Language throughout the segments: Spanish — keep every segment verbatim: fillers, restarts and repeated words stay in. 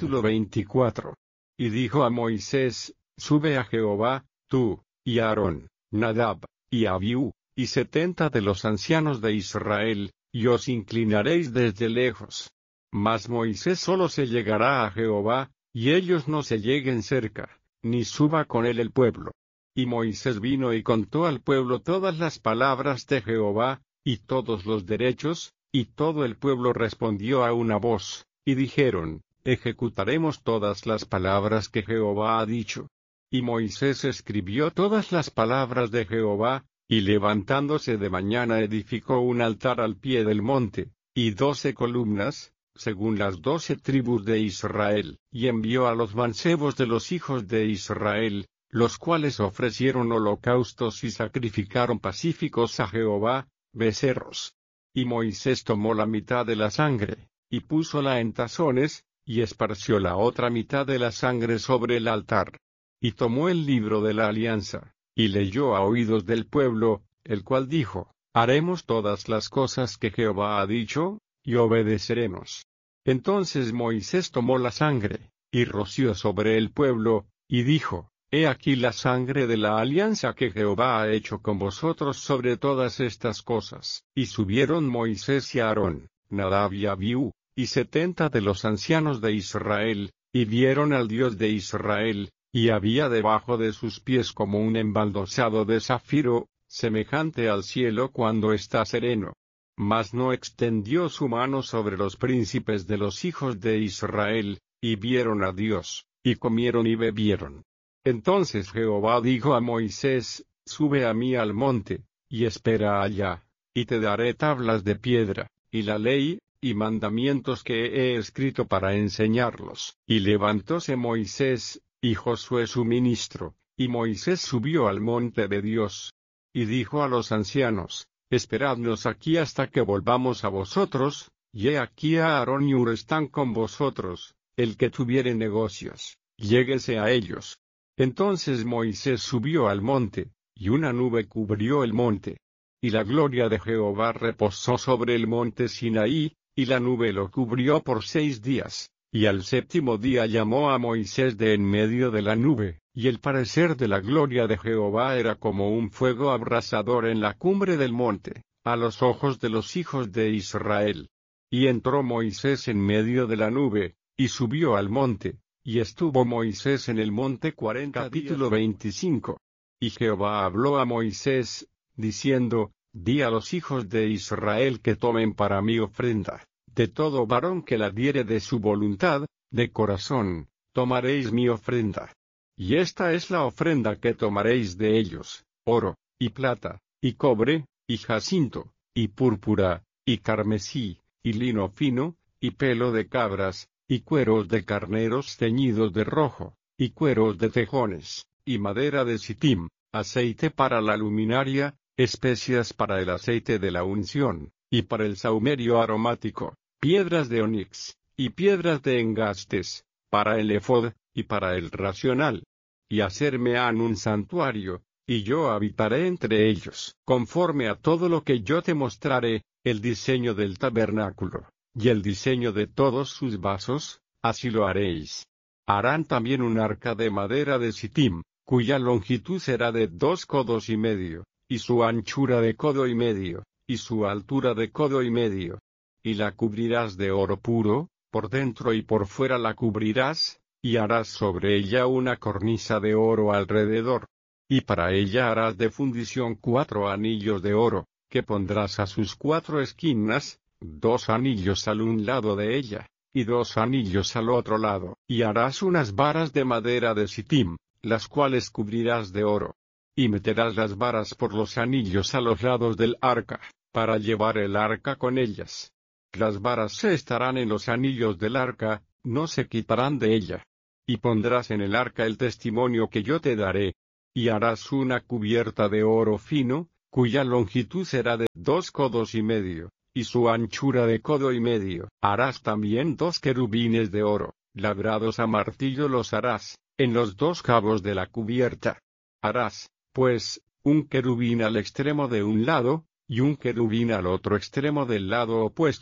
Capítulo veinticuatro. Y dijo a Moisés: Sube a Jehová, tú, y Aarón, Nadab, y Abiú, y setenta de los ancianos de Israel, y os inclinaréis desde lejos. Mas Moisés solo se llegará a Jehová, y ellos no se lleguen cerca, ni suba con él el pueblo. Y Moisés vino y contó al pueblo todas las palabras de Jehová, y todos los derechos, y todo el pueblo respondió a una voz, y dijeron: Ejecutaremos todas las palabras que Jehová ha dicho. Y Moisés escribió todas las palabras de Jehová, y levantándose de mañana edificó un altar al pie del monte, y doce columnas, según las doce tribus de Israel, y envió a los mancebos de los hijos de Israel, los cuales ofrecieron holocaustos y sacrificaron pacíficos a Jehová, becerros. Y Moisés tomó la mitad de la sangre, y púsola en tazones, y esparció la otra mitad de la sangre sobre el altar. Y tomó el libro de la alianza, y leyó a oídos del pueblo, el cual dijo: Haremos todas las cosas que Jehová ha dicho, y obedeceremos. Entonces Moisés tomó la sangre, y roció sobre el pueblo, y dijo: He aquí la sangre de la alianza que Jehová ha hecho con vosotros sobre todas estas cosas. Y subieron Moisés y Aarón, Nadab y Abiú, y setenta de los ancianos de Israel, y vieron al Dios de Israel, y había debajo de sus pies como un embaldosado de zafiro, semejante al cielo cuando está sereno. Mas no extendió su mano sobre los príncipes de los hijos de Israel, y vieron a Dios, y comieron y bebieron. Entonces Jehová dijo a Moisés: Sube a mí al monte, y espera allá, y te daré tablas de piedra, y la ley, y mandamientos que he escrito para enseñarlos. Y levantóse Moisés, y Josué su ministro, y Moisés subió al monte de Dios. Y dijo a los ancianos: Esperadnos aquí hasta que volvamos a vosotros, y he aquí a Aarón y Hur están con vosotros, el que tuviere negocios, lléguese a ellos. Entonces Moisés subió al monte, y una nube cubrió el monte. Y la gloria de Jehová reposó sobre el monte Sinaí, y la nube lo cubrió por seis días. Y al séptimo día llamó a Moisés de en medio de la nube, y el parecer de la gloria de Jehová era como un fuego abrasador en la cumbre del monte, a los ojos de los hijos de Israel. Y entró Moisés en medio de la nube, y subió al monte, y estuvo Moisés en el monte cuarenta días. Capítulo veinticinco. Y Jehová habló a Moisés, diciendo: Di a los hijos de Israel que tomen para mí ofrenda. De todo varón que la diere de su voluntad, de corazón, tomaréis mi ofrenda. Y esta es la ofrenda que tomaréis de ellos: oro, y plata, y cobre, y jacinto, y púrpura, y carmesí, y lino fino, y pelo de cabras, y cueros de carneros teñidos de rojo, y cueros de tejones, y madera de sitim, aceite para la luminaria, especias para el aceite de la unción, y para el sahumerio aromático, piedras de onix, y piedras de engastes, para el efod, y para el racional. Y hacerme han un santuario, y yo habitaré entre ellos. Conforme a todo lo que yo te mostraré, el diseño del tabernáculo, y el diseño de todos sus vasos, así lo haréis. Harán también un arca de madera de sitim, cuya longitud será de dos codos y medio, y su anchura de codo y medio, y su altura de codo y medio. Y la cubrirás de oro puro, por dentro y por fuera la cubrirás, y harás sobre ella una cornisa de oro alrededor. Y para ella harás de fundición cuatro anillos de oro, que pondrás a sus cuatro esquinas, dos anillos al un lado de ella, y dos anillos al otro lado. Y harás unas varas de madera de sitim, las cuales cubrirás de oro. Y meterás las varas por los anillos a los lados del arca, para llevar el arca con ellas. Las varas se estarán en los anillos del arca, no se quitarán de ella. Y pondrás en el arca el testimonio que yo te daré. Y harás una cubierta de oro fino, cuya longitud será de dos codos y medio, y su anchura de codo y medio. Harás también dos querubines de oro, labrados a martillo los harás, en los dos cabos de la cubierta. Harás, pues, un querubín al extremo de un lado, y un querubín al otro extremo del lado opuesto,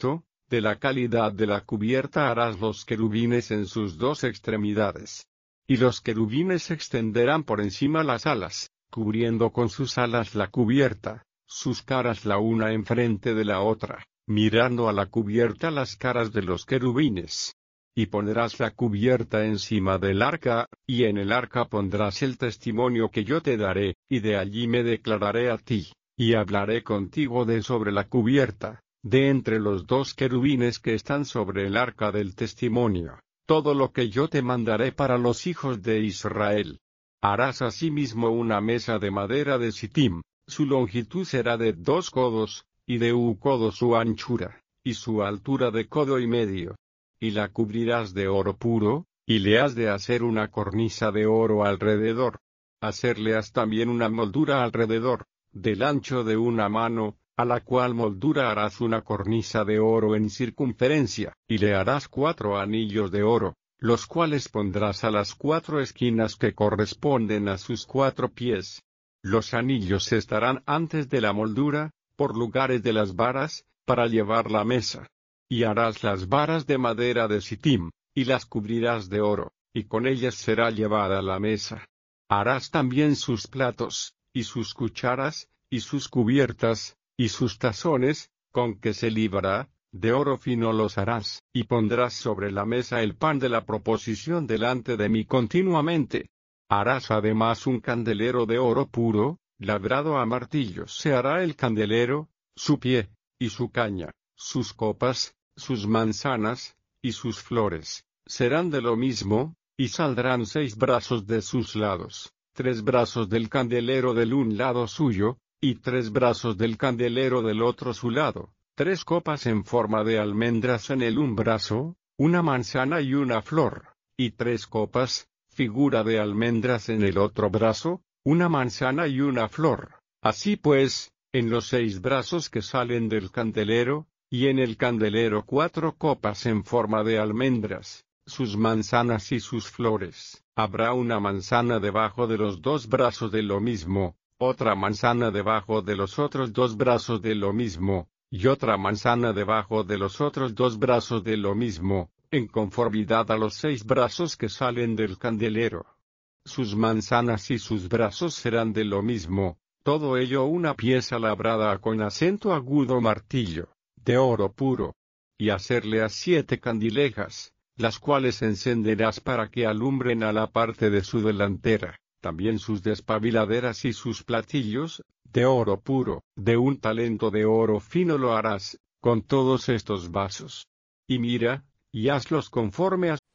De la calidad de la cubierta harás los querubines en sus dos extremidades. Y los querubines extenderán por encima las alas, cubriendo con sus alas la cubierta, sus caras la una enfrente de la otra, mirando a la cubierta las caras de los querubines. Y pondrás la cubierta encima del arca, y en el arca pondrás el testimonio que yo te daré, y de allí me declararé a ti, y hablaré contigo de sobre la cubierta, de entre los dos querubines que están sobre el arca del testimonio, todo lo que yo te mandaré para los hijos de Israel. Harás asimismo una mesa de madera de sitim, su longitud será de dos codos, y de un codo su anchura, y su altura de codo y medio. Y la cubrirás de oro puro, y le has de hacer una cornisa de oro alrededor. Hacerle has también una moldura alrededor, del ancho de una mano, a la cual moldura harás una cornisa de oro en circunferencia, y le harás cuatro anillos de oro, los cuales pondrás a las cuatro esquinas que corresponden a sus cuatro pies. Los anillos estarán antes de la moldura, por lugares de las varas, para llevar la mesa. Y harás las varas de madera de sitim, y las cubrirás de oro, y con ellas será llevada la mesa. Harás también sus platos, y sus cucharas, y sus cubiertas, y sus tazones, con que se librará, de oro fino los harás, y pondrás sobre la mesa el pan de la proposición delante de mí continuamente. Harás además un candelero de oro puro, labrado a martillos se hará el candelero, su pie, y su caña, sus copas, sus manzanas, y sus flores, serán de lo mismo, y saldrán seis brazos de sus lados, tres brazos del candelero del un lado suyo, y tres brazos del candelero del otro su lado, tres copas en forma de almendras en el un brazo, una manzana y una flor, y tres copas, figura de almendras en el otro brazo, una manzana y una flor. Así pues, en los seis brazos que salen del candelero, y en el candelero cuatro copas en forma de almendras, sus manzanas y sus flores. Habrá una manzana debajo de los dos brazos de lo mismo, otra manzana debajo de los otros dos brazos de lo mismo, y otra manzana debajo de los otros dos brazos de lo mismo, en conformidad a los seis brazos que salen del candelero. Sus manzanas y sus brazos serán de lo mismo, todo ello una pieza labrada con acento agudo martillo, de oro puro. Y hacerle a siete candilejas, las cuales encenderás para que alumbren a la parte de su delantera, también sus despabiladeras y sus platillos, de oro puro, de un talento de oro fino lo harás, con todos estos vasos. Y mira, y hazlos conforme a